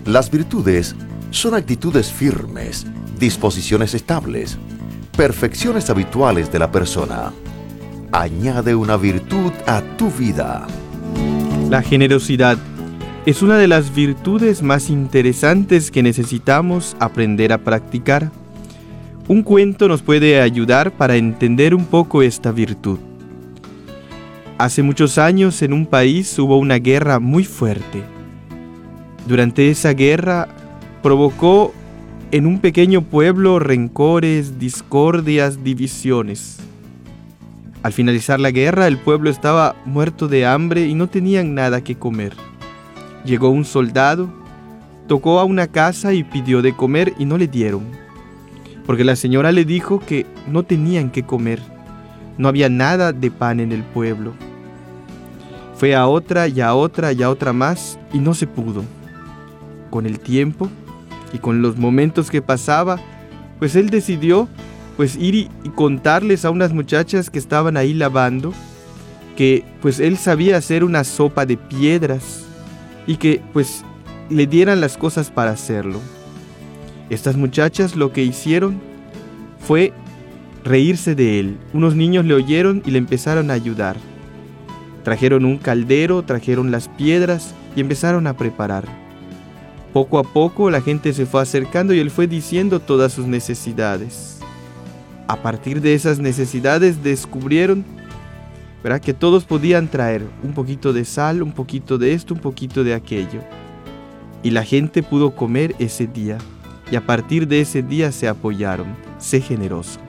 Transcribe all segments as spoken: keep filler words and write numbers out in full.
Las virtudes son actitudes firmes, disposiciones estables, perfecciones habituales de la persona. Añade una virtud a tu vida. La generosidad es una de las virtudes más interesantes que necesitamos aprender a practicar. Un cuento nos puede ayudar para entender un poco esta virtud. Hace muchos años en un país hubo una guerra muy fuerte. Durante esa guerra provocó en un pequeño pueblo rencores, discordias, divisiones. Al finalizar la guerra, el pueblo estaba muerto de hambre y no tenían nada que comer. Llegó un soldado, tocó a una casa y pidió de comer y no le dieron, porque la señora le dijo que no tenían que comer. No había nada de pan en el pueblo. Fue a otra y a otra y a otra más y no se pudo. Con el tiempo y con los momentos que pasaba, pues él decidió pues ir y, y contarles a unas muchachas que estaban ahí lavando que pues él sabía hacer una sopa de piedras y que pues le dieran las cosas para hacerlo. Estas muchachas lo que hicieron fue reírse de él. Unos niños le oyeron y le empezaron a ayudar. Trajeron un caldero, trajeron las piedras y empezaron a preparar. Poco a poco la gente se fue acercando y él fue diciendo todas sus necesidades. A partir de esas necesidades descubrieron, ¿verdad?, que todos podían traer un poquito de sal, un poquito de esto, un poquito de aquello. Y la gente pudo comer ese día. Y a partir de ese día se apoyaron. Sé generoso.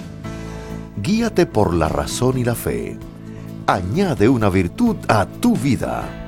Guíate por la razón y la fe. Añade una virtud a tu vida.